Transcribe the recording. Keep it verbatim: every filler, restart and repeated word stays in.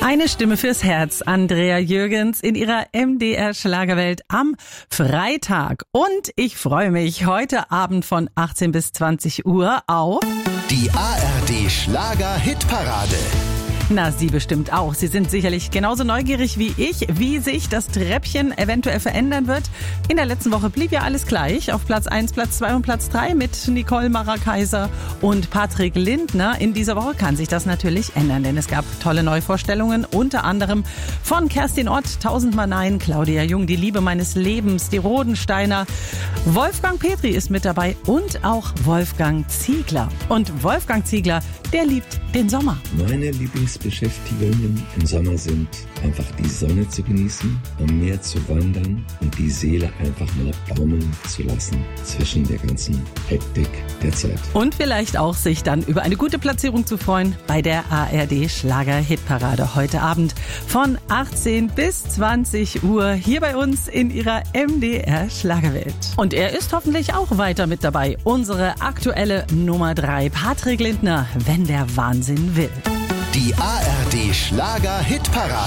Eine Stimme fürs Herz, Andrea Jürgens in ihrer M D R Schlagerwelt am Freitag. Und ich freue mich heute Abend von achtzehn bis zwanzig Uhr auf die A R D Schlager Hitparade. Na, Sie bestimmt auch. Sie sind sicherlich genauso neugierig wie ich, wie sich das Treppchen eventuell verändern wird. In der letzten Woche blieb ja alles gleich. Auf Platz eins, Platz zwei und Platz drei mit Nicole Mara-Kaiser und Patrick Lindner. In dieser Woche kann sich das natürlich ändern, denn es gab tolle Neuvorstellungen, unter anderem von Kerstin Ott, Tausendmal Nein, Claudia Jung, Die Liebe meines Lebens, die Rodensteiner. Wolfgang Petri ist mit dabei und auch Wolfgang Ziegler. Und Wolfgang Ziegler, der liebt den Sommer. Meine Lieblingsbeschäftigungen im Sommer sind einfach die Sonne zu genießen, am Meer zu wandern und die Seele einfach mal baumeln zu lassen zwischen der ganzen Hektik der Zeit. Und vielleicht auch sich dann über eine gute Platzierung zu freuen bei der A R D Schlager Hitparade heute Abend von achtzehn bis zwanzig Uhr hier bei uns in ihrer M D R Schlagerwelt. Und er ist hoffentlich auch weiter mit dabei. Unsere aktuelle Nummer drei, Patrick Lindner, Wenn der Wahnsinn will. Die A R D Schlager Hitparade.